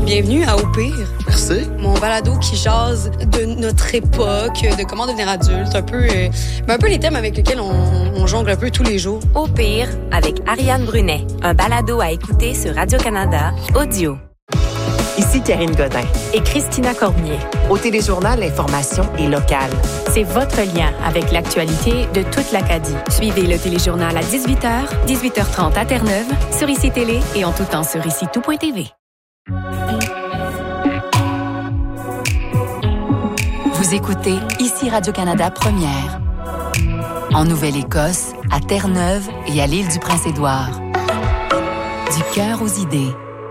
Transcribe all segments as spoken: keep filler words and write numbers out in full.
Bienvenue à Au pire. Merci. Mon balado qui jase de notre époque, de comment devenir adulte, un peu, euh, un peu les thèmes avec lesquels on, on jongle un peu tous les jours. Au pire, avec Ariane Brunet, un balado à écouter sur Radio-Canada, audio. Ici Karine Godin. Et Christina Cormier. Au Téléjournal, l'information est locale. C'est votre lien avec l'actualité de toute l'Acadie. Suivez le Téléjournal à dix-huit heures, dix-huit heures trente à Terre-Neuve, sur I C Télé et en tout temps sur ici tout point t v. Vous écoutez ici Radio-Canada Première. En Nouvelle-Écosse, à Terre-Neuve et à l'île du Prince-Édouard. Du cœur aux idées.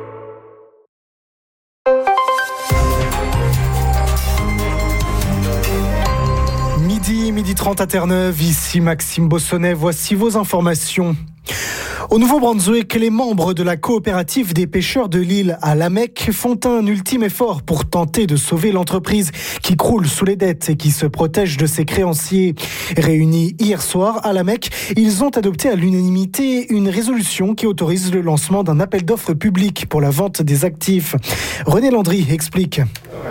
Midi, midi trente à Terre-Neuve, ici Maxime Bossonnet, voici vos informations. Au Nouveau-Brunswick, les membres de la coopérative des pêcheurs de l'île à Lamec font un ultime effort pour tenter de sauver l'entreprise qui croule sous les dettes et qui se protège de ses créanciers. Réunis hier soir à Lamec, ils ont adopté à l'unanimité une résolution qui autorise le lancement d'un appel d'offres public pour la vente des actifs. René Landry explique.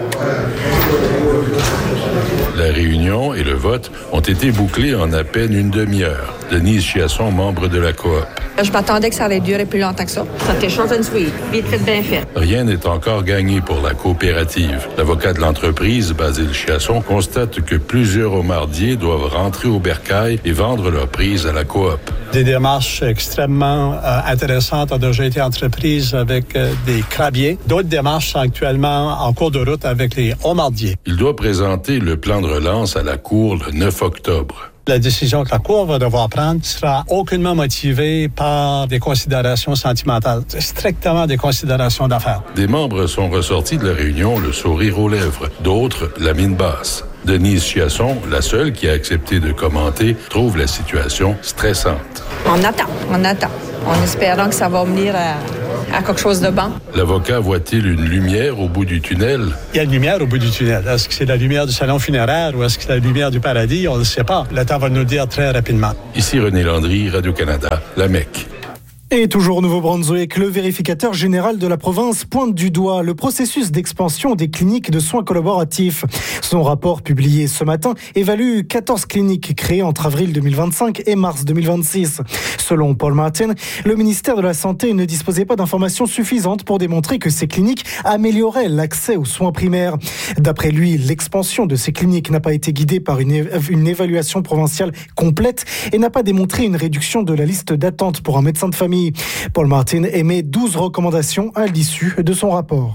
La réunion et le vote ont été bouclés en à peine une demi-heure. Denise Chiasson, membre de la coop. Je m'attendais que ça allait durer plus longtemps que ça. Ça fait short and sweet. Vite fait, bien fait. Rien n'est encore gagné pour la coopérative. L'avocat de l'entreprise, Basile Chiasson, constate que plusieurs homardiers doivent rentrer au bercail et vendre leur prise à la coop. Des démarches extrêmement euh, intéressantes ont déjà été entreprises avec euh, des crabiers. D'autres démarches sont actuellement en cours de route avec les homardiers. Il doit présenter le plan de relance à la Cour le neuf octobre. La décision que la Cour va devoir prendre sera aucunement motivée par des considérations sentimentales, strictement des considérations d'affaires. Des membres sont ressortis de la réunion le sourire aux lèvres, d'autres la mine basse. Denise Chiasson, la seule qui a accepté de commenter, trouve la situation stressante. On attend, on attend, en espérant que ça va venir à, à quelque chose de bon. L'avocat voit-il une lumière au bout du tunnel? Il y a une lumière au bout du tunnel. Est-ce que c'est la lumière du salon funéraire ou est-ce que c'est la lumière du paradis? On ne le sait pas. Le temps va nous le dire très rapidement. Ici René Landry, Radio-Canada, Lamec. Et toujours au Nouveau-Brunswick, le vérificateur général de la province pointe du doigt le processus d'expansion des cliniques de soins collaboratifs. Son rapport publié ce matin évalue quatorze cliniques créées entre avril deux mille vingt-cinq et mars deux mille vingt-six. Selon Paul Martin, le ministère de la Santé ne disposait pas d'informations suffisantes pour démontrer que ces cliniques amélioraient l'accès aux soins primaires. D'après lui, l'expansion de ces cliniques n'a pas été guidée par une, é- une évaluation provinciale complète et n'a pas démontré une réduction de la liste d'attente pour un médecin de famille. Paul Martin émet douze recommandations à l'issue de son rapport.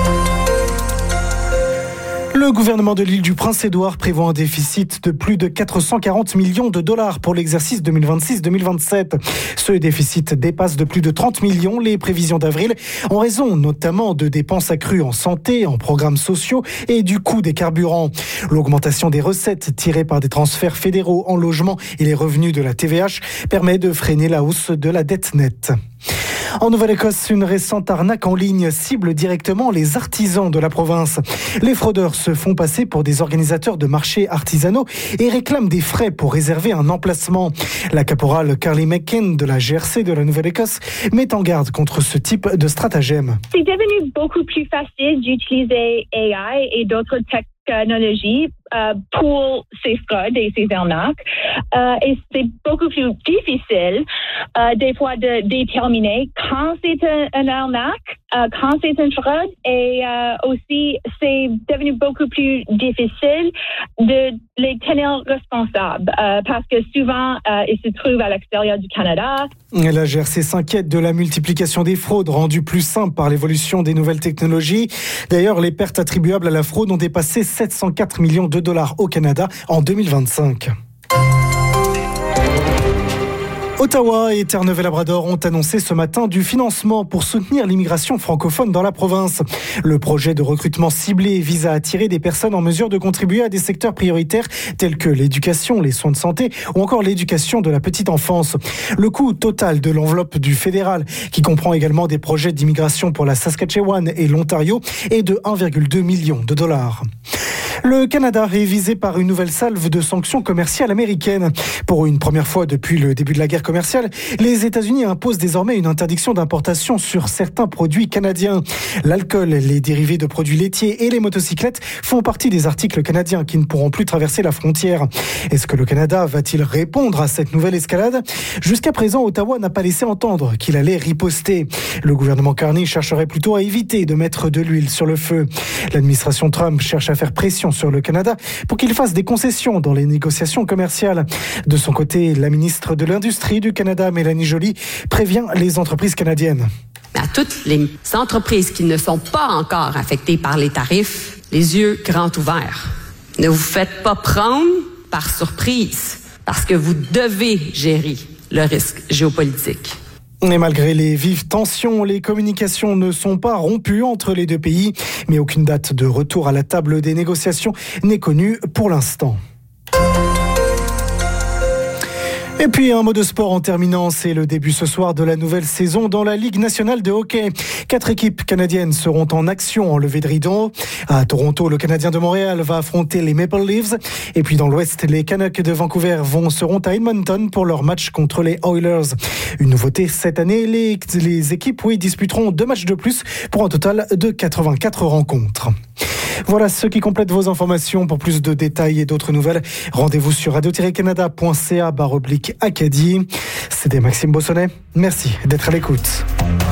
Le gouvernement de l'île du Prince-Édouard prévoit un déficit de plus de quatre cent quarante millions de dollars pour l'exercice deux mille vingt-six deux mille vingt-sept. Ce déficit dépasse de plus de trente millions les prévisions d'avril, en raison notamment de dépenses accrues en santé, en programmes sociaux et du coût des carburants. L'augmentation des recettes tirées par des transferts fédéraux en logement et les revenus de la T V H permet de freiner la hausse de la dette nette. En Nouvelle-Écosse, une récente arnaque en ligne cible directement les artisans de la province. Les fraudeurs se font passer pour des organisateurs de marchés artisanaux et réclament des frais pour réserver un emplacement. La caporale Carly McKinn de la G R C de la Nouvelle-Écosse met en garde contre ce type de stratagème. C'est devenu beaucoup plus facile d'utiliser A I et d'autres technologies euh, pour ces fraudes et ces arnaques. Euh, et c'est beaucoup plus difficile euh, des fois de déterminer quand c'est un, un arnaque, euh, quand c'est une fraude, et euh, aussi c'est devenu beaucoup plus difficile de les tenir responsables euh, parce que souvent euh, ils se trouvent à l'extérieur du Canada. La G R C s'inquiète de la multiplication des fraudes rendues plus simples par l'évolution des nouvelles technologies. D'ailleurs, les pertes attribuables à la fraude ont dépassé sept cent quatre millions de dollars au Canada en deux mille vingt-cinq. Ottawa et Terre-Neuve-et-Labrador ont annoncé ce matin du financement pour soutenir l'immigration francophone dans la province. Le projet de recrutement ciblé vise à attirer des personnes en mesure de contribuer à des secteurs prioritaires tels que l'éducation, les soins de santé ou encore l'éducation de la petite enfance. Le coût total de l'enveloppe du fédéral, qui comprend également des projets d'immigration pour la Saskatchewan et l'Ontario, est de un virgule deux million de dollars. Le Canada est visé par une nouvelle salve de sanctions commerciales américaines. Pour une première fois depuis le début de la guerre commerciale, commerciale, les États-Unis imposent désormais une interdiction d'importation sur certains produits canadiens. L'alcool, les dérivés de produits laitiers et les motocyclettes font partie des articles canadiens qui ne pourront plus traverser la frontière. Est-ce que le Canada va-t-il répondre à cette nouvelle escalade ? Jusqu'à présent, Ottawa n'a pas laissé entendre qu'il allait riposter. Le gouvernement Carney chercherait plutôt à éviter de mettre de l'huile sur le feu. L'administration Trump cherche à faire pression sur le Canada pour qu'il fasse des concessions dans les négociations commerciales. De son côté, la ministre de l'Industrie du Canada, Mélanie Joly, prévient les entreprises canadiennes. À toutes les entreprises qui ne sont pas encore affectées par les tarifs, les yeux grands ouverts. Ne vous faites pas prendre par surprise, parce que vous devez gérer le risque géopolitique. Et malgré les vives tensions, les communications ne sont pas rompues entre les deux pays, mais aucune date de retour à la table des négociations n'est connue pour l'instant. Et puis un mot de sport en terminant, c'est le début ce soir de la nouvelle saison dans la Ligue nationale de hockey. Quatre équipes canadiennes seront en action en levée de rideau. À Toronto, le Canadien de Montréal va affronter les Maple Leafs. Et puis dans l'Ouest, les Canucks de Vancouver vont, seront à Edmonton pour leur match contre les Oilers. Une nouveauté cette année, les, les équipes oui, disputeront deux matchs de plus pour un total de quatre-vingt-quatre rencontres. Voilà ce qui complète vos informations. Pour plus de détails et d'autres nouvelles, rendez-vous sur radio tiret canada point c a barre oblique Acadie. C'était Maxime Bossonnet. Merci d'être à l'écoute.